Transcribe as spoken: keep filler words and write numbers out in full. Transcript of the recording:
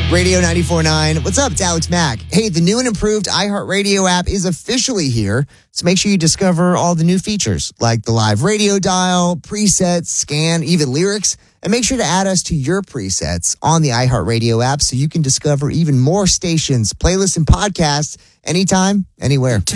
Radio ninety-four point nine. What's up? It's Alex Mack. Hey, the new and improved iHeartRadio app is officially here. So make sure you discover all the new features like the live radio dial, presets, scan, even lyrics. And make sure to add us to your presets on the iHeartRadio app so you can discover even more stations, playlists, and podcasts anytime, anywhere.